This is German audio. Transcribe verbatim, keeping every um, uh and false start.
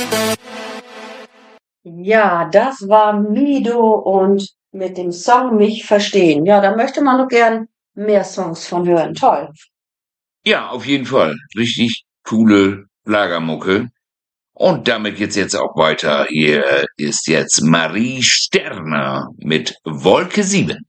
Ja, das war Mido und mit dem Song Mich verstehen. Ja, da möchte man doch gern mehr Songs von hören. Toll. Ja, auf jeden Fall. Richtig coole Lagermucke. Und damit geht's jetzt auch weiter. Hier ist jetzt Marie Sterner mit Wolke sieben.